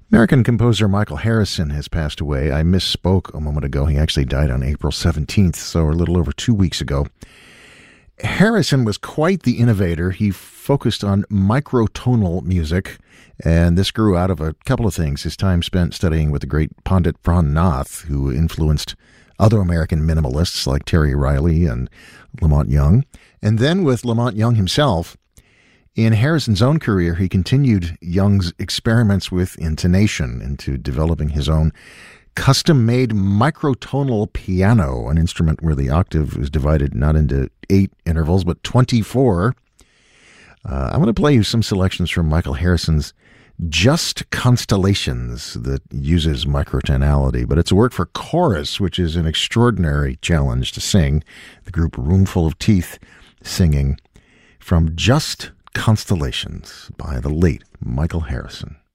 American composer Michael Harrison has passed away. I misspoke a moment ago. He actually died on April 17th, so a little over 2 weeks ago. Harrison was quite the innovator. He focused on microtonal music, and this grew out of a couple of things. His time spent studying with the great Pandit Pran Nath, who influenced other American minimalists like Terry Riley and Lamont Young, and then with Lamont Young himself. In Harrison's own career, he continued Young's experiments with intonation into developing his own custom-made microtonal piano, an instrument where the octave is divided not into 8 intervals, but 24. I'm going to play you some selections from Michael Harrison's Just Constellations that uses microtonality, but it's a work for chorus, which is an extraordinary challenge to sing. The group Roomful of Teeth singing from Just Constellations by the late Michael Harrison.